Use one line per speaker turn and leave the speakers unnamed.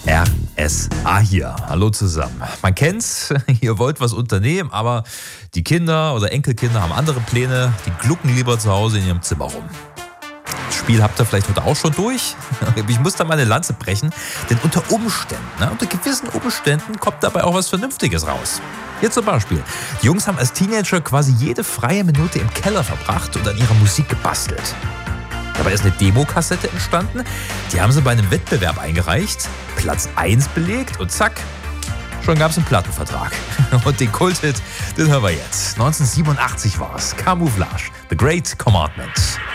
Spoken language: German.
RSA hier. Hallo zusammen. Man kennt's, ihr wollt was unternehmen, aber die Kinder oder Enkelkinder haben andere Pläne. Die glucken lieber zu Hause in ihrem Zimmer rum. Das Spiel habt ihr vielleicht heute auch schon durch. Ich muss da mal eine Lanze brechen, denn unter gewissen Umständen kommt dabei auch was Vernünftiges raus. Hier zum Beispiel. Die Jungs haben als Teenager quasi jede freie Minute im Keller verbracht und an ihrer Musik gebastelt. Dabei ist eine Demokassette entstanden, die haben sie bei einem Wettbewerb eingereicht, Platz 1 belegt und zack, schon gab es einen Plattenvertrag. Und den Kulthit, den hören wir jetzt. 1987 war es. Camouflage, The Great Commandment.